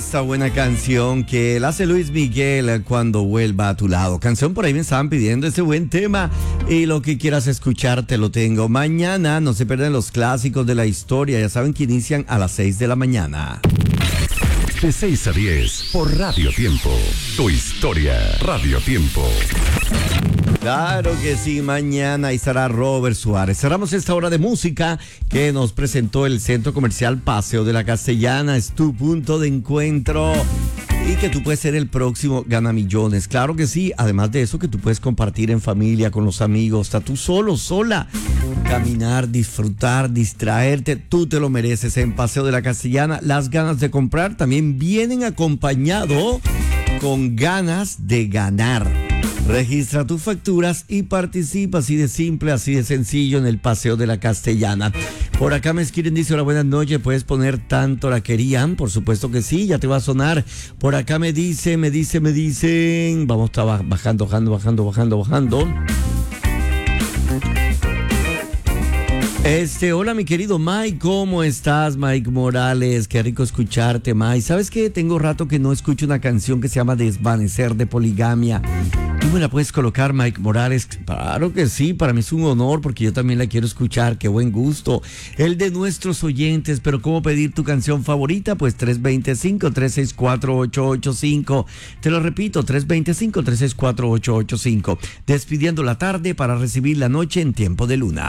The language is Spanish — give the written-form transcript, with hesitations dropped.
esta buena canción que la hace Luis Miguel cuando vuelva a tu lado. Canción por ahí me estaban pidiendo ese buen tema y lo que quieras escuchar te lo tengo. Mañana no se pierdan los clásicos de la historia, ya saben que inician a las 6 de la mañana. De 6 a 10 por Radio Tiempo. Tu historia, Radio Tiempo. Claro que sí, mañana ahí estará Robert Suárez. Cerramos esta hora de música que nos presentó el Centro Comercial Paseo de la Castellana. Es tu punto de encuentro y que tú puedes ser el próximo Gana Millones. Claro que sí, además de eso que tú puedes compartir en familia, con los amigos, hasta tú solo, sola. Caminar, disfrutar, distraerte, tú te lo mereces en Paseo de la Castellana. Las ganas de comprar también vienen acompañado con ganas de ganar. Registra tus facturas y participa, así de simple, así de sencillo, en el Paseo de la Castellana. Por acá me escriben, dice: hola, buenas noches, ¿puedes poner Tanto la querían? Por supuesto que sí, ya te va a sonar. Por acá me dicen, vamos bajando. Hola mi querido Mike, ¿cómo estás, Mike Morales? Qué rico escucharte, Mike. ¿Sabes qué? Tengo rato que no escucho una canción que se llama Desvanecer, de Poligamia. ¿Tú me la puedes colocar, Mike Morales? Claro que sí, para mí es un honor porque yo también la quiero escuchar. Qué buen gusto. El de nuestros oyentes, pero ¿cómo pedir tu canción favorita? Pues 325-364-885. Te lo repito, 325-364-885. Despidiendo la tarde para recibir la noche en Tiempo de Luna.